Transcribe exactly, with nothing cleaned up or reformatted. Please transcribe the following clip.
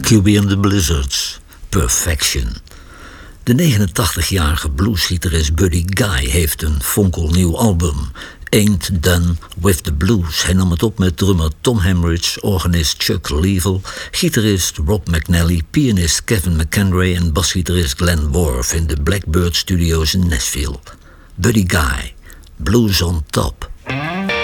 Cuby and the Blizzards, Perfection. De negenentachtigjarige bluesgitarist Buddy Guy heeft een fonkelnieuw album, Ain't Done With The Blues. Hij nam het op met drummer Tom Hamridge, organist Chuck Leavell, gitarist Rob McNally, pianist Kevin McEnroe en basgitarist Glenn Worf in de Blackbird Studios in Nashville. Buddy Guy, Blues on Top.